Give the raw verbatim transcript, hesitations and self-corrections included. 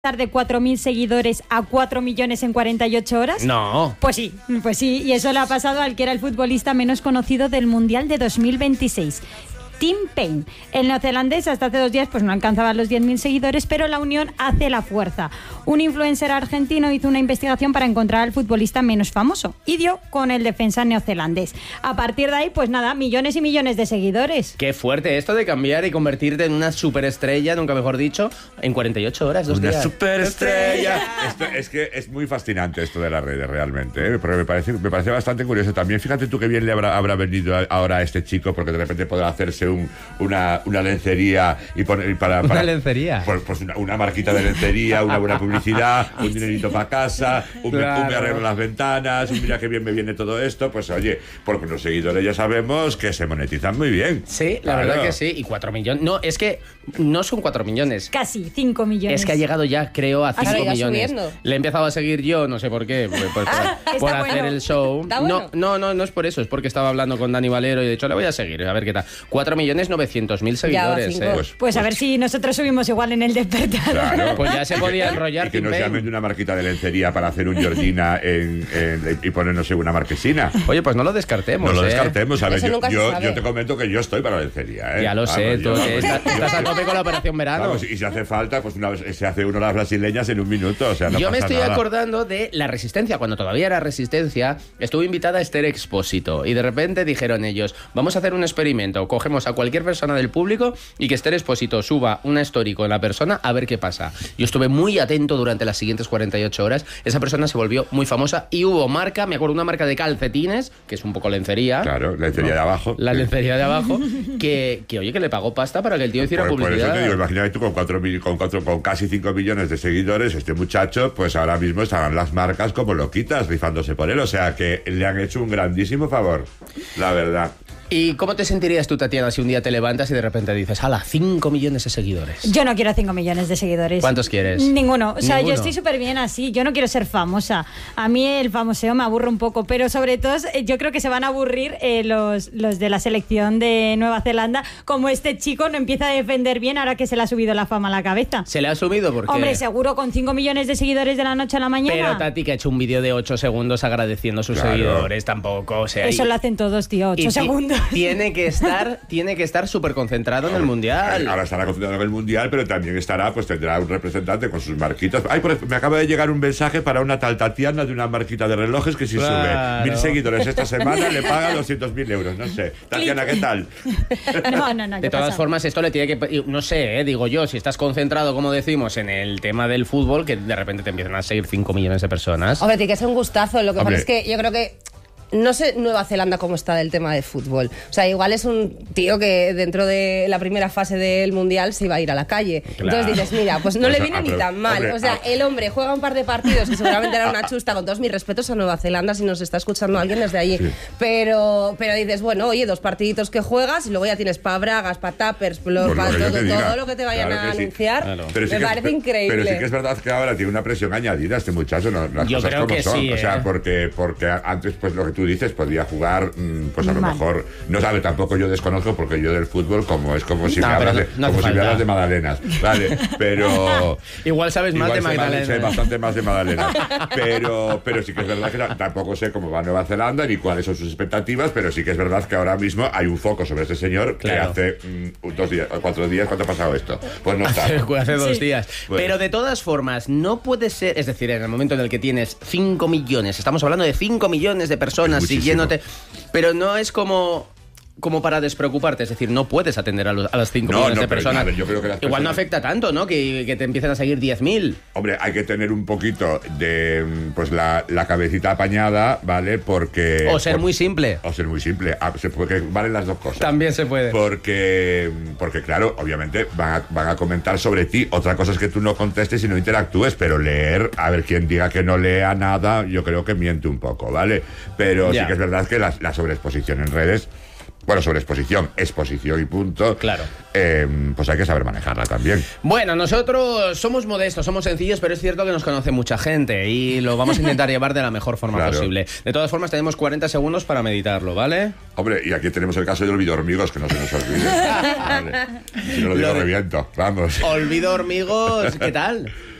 de cuatro mil seguidores a cuatro millones en cuarenta y ocho horas? No. Pues sí, pues sí, y eso le ha pasado al que era el futbolista menos conocido del Mundial de dos mil veintiséis. Tim Payne. El neozelandés hasta hace dos días pues no alcanzaba los diez mil seguidores, pero la unión hace la fuerza. Un influencer argentino hizo una investigación para encontrar al futbolista menos famoso y dio con el defensa neozelandés. A partir de ahí, pues nada, millones y millones de seguidores. Qué fuerte esto de cambiar y convertirte en una superestrella, nunca mejor dicho, en cuarenta y ocho horas, dos una días. Una superestrella. Esto, es que es muy fascinante esto de las redes realmente, ¿eh? Pero me parece, me parece bastante curioso también. Fíjate tú qué bien le habrá, habrá venido ahora a este chico, porque de repente podrá hacerse un, una, una lencería y poner para, para una lencería pues, pues una, una marquita de lencería, una buena publicidad, un dinerito para casa, un, claro. me, me arreglo las ventanas, un mira qué bien me viene todo esto. Pues oye, porque los seguidores ya sabemos que se monetizan muy bien. Sí, la claro. verdad que sí. Y cuatro millones, no, es que no son cuatro millones, casi cinco millones. Es que ha llegado ya, creo, a cinco millones. Subiendo. Le he empezado a seguir yo, no sé por qué, pues, pues, ah, por, por hacer bueno. el show. Bueno. No, no, no, no es por eso, es porque estaba hablando con Dani Valero y de hecho le voy a seguir, a ver qué tal. cuatro millones novecientos mil seguidores. Ya, eh. pues, pues a ver si nosotros subimos igual en el despertador. Claro. Pues ya se podía enrollar. Y que nos llamen de una marquita de lencería para hacer un Georgina en, en, y ponernos en una marquesina. Oye, pues no lo descartemos. No lo eh. descartemos. A ver, yo, yo, yo te comento que yo estoy para la lencería. ¿eh? Ya lo vamos, sé, tú yo, vamos, estás, estás a tope con la operación verano. Vamos, y si hace falta, pues una, se hace uno las brasileñas en un minuto. O sea, no yo pasa me estoy nada. acordando de La Resistencia. Cuando todavía era Resistencia, estuvo invitada a Esther Expósito. Y de repente dijeron ellos, vamos a hacer un experimento. Cogemos a cualquier persona del público y que Esther Expósito suba una story con la persona a ver qué pasa. Yo estuve muy atento durante las siguientes cuarenta y ocho horas. Esa persona se volvió muy famosa y hubo marca, me acuerdo, una marca de calcetines, que es un poco lencería. Claro, lencería ¿no? de abajo. La sí. lencería de abajo, que, que oye, que le pagó pasta para que el tío hiciera por, publicidad. Por eso te digo, imagínate tú con, cuatro, con, cuatro, con casi cinco millones de seguidores, este muchacho, pues ahora mismo estarán las marcas como loquitas rifándose por él. O sea que le han hecho un grandísimo favor, la verdad. ¿Y cómo te sentirías tú, Tatiana, si un día te levantas y de repente dices, ¡hala, cinco millones de seguidores! Yo no quiero cinco millones de seguidores. ¿Cuántos quieres? Ninguno. O sea, ¿Ninguno? Yo estoy súper bien así. Yo no quiero ser famosa. A mí el famoseo me aburre un poco, pero sobre todo yo creo que se van a aburrir eh, los, los de la selección de Nueva Zelanda, como este chico no empieza a defender bien ahora que se le ha subido la fama a la cabeza. ¿Se le ha subido? ¿Por qué? Hombre, seguro con cinco millones de seguidores de la noche a la mañana. Pero Tati, que ha hecho un vídeo de ocho segundos agradeciendo a sus claro. seguidores, tampoco, o sea... Eso y... lo hacen todos, tío, ocho segundos. Tiene que estar, tiene que estar súper concentrado en el Mundial. Ahora estará concentrado en el Mundial, pero también estará, pues tendrá un representante con sus marquitas. Ay, por, me acaba de llegar un mensaje para una tal Tatiana de una marquita de relojes que si claro. sube mil seguidores esta semana le paga doscientos mil euros. No sé. Tatiana, ¿qué tal? No, no, no. De todas formas, esto le tiene que... No sé, eh, digo yo, si estás concentrado, como decimos, en el tema del fútbol, que de repente te empiezan a seguir cinco millones de personas. Hombre, tiene que ser un gustazo. Lo que Hombre. pasa es que yo creo que... No sé Nueva Zelanda cómo está del tema de fútbol. O sea, igual es un tío que dentro de la primera fase del Mundial se iba a ir a la calle. Claro. Entonces dices, mira, pues no o le sea, viene ah, ni tan mal. Hombre, o sea, ah, el hombre juega un par de partidos que seguramente era una chusta, con todos mis respetos a Nueva Zelanda si nos está escuchando alguien desde allí. Sí. Pero, pero dices, bueno, oye, dos partiditos que juegas y luego ya tienes para bragas, para tappers, para todo, todo lo que te vayan claro a sí. anunciar. Claro. Me sí parece es, increíble. Pero sí que es verdad que ahora tiene una presión añadida este muchacho, no, las Yo cosas creo como que son. sí, o sea, eh. porque, porque antes, pues lo que tú dices, podía jugar pues a lo Mal. mejor no sabe, tampoco yo desconozco porque yo del fútbol como es como si no, me hablas no, de, no como si falta. me hablas de magdalenas, vale, pero igual sabes más igual de magdalenas, sé bastante más de magdalenas, pero pero sí que es verdad que tampoco sé cómo va Nueva Zelanda ni cuáles son sus expectativas, pero sí que es verdad que ahora mismo hay un foco sobre este señor claro. que hace mm, dos días o cuatro días cuánto ha pasado esto, pues no está hace, hace dos sí. días bueno. Pero de todas formas no puede ser, es decir, en el momento en el que tienes cinco millones, estamos hablando de cinco millones de personas siguiéndote, pero no es como como para despreocuparte, es decir, no puedes atender a, los, a las cinco no, millones no, de personas. Ver, yo creo que las igual personas... no afecta tanto, ¿no? Que, que te empiecen a seguir diez mil. Hombre, hay que tener un poquito de pues la, la cabecita apañada, ¿vale? Porque... O ser por, muy simple. O ser muy simple. Ah, se, porque valen las dos cosas. También se puede. Porque, porque claro, obviamente van a, van a comentar sobre ti. Otra cosa es que tú no contestes y no interactúes, pero leer, a ver, quien diga que no lea nada, yo creo que miente un poco, ¿vale? Pero ya. Sí que es verdad que la, la sobreexposición en redes... Bueno, sobre exposición, exposición y punto. Claro. Eh, pues hay que saber manejarla también. Bueno, nosotros somos modestos, somos sencillos, pero es cierto que nos conoce mucha gente y lo vamos a intentar llevar de la mejor forma claro. posible. De todas formas, tenemos cuarenta segundos para meditarlo, ¿vale? Hombre, y aquí tenemos el caso de Olvido Hormigos, que no se nos olvide. Vale. Si no lo digo, lo de... reviento. Vamos. Olvido Hormigos, ¿qué tal?